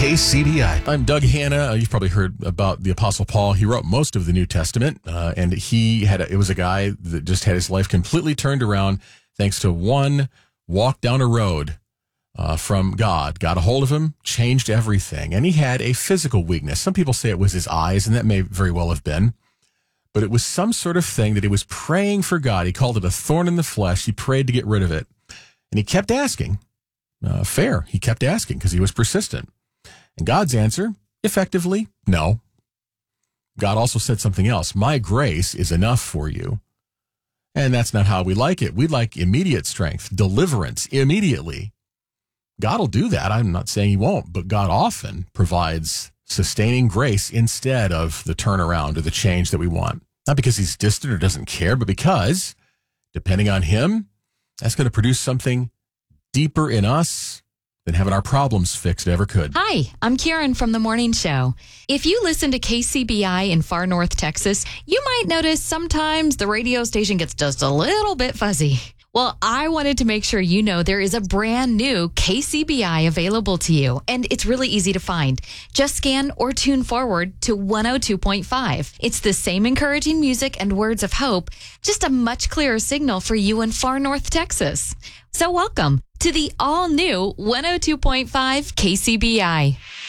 KCBI. I'm Doug Hanna. You've probably heard about the Apostle Paul. He wrote most of the New Testament, and it was a guy that just had his life completely turned around thanks to one walk down a road from God. Got a hold of him, changed everything, and he had a physical weakness. Some people say it was his eyes, and that may very well have been, but it was some sort of thing that he was praying for God. He called it a thorn in the flesh. He prayed to get rid of it, and he kept asking. He kept asking because he was persistent. And God's answer, effectively, no. God also said something else. My grace is enough for you. And that's not how we like it. We like immediate strength, deliverance, immediately. God will do that. I'm not saying he won't, but God often provides sustaining grace instead of the turnaround or the change that we want. Not because he's distant or doesn't care, but because, depending on him, that's going to produce something deeper in us than having our problems fixed ever could. Hi, I'm Karen from The Morning Show. If you listen to KCBI in far north Texas, you might notice sometimes the radio station gets just a little bit fuzzy. Well, I wanted to make sure you know there is a brand new KCBI available to you, and it's really easy to find. Just scan or tune forward to 102.5. It's the same encouraging music and words of hope, just a much clearer signal for you in far north Texas. So welcome to the all-new 102.5 KCBI.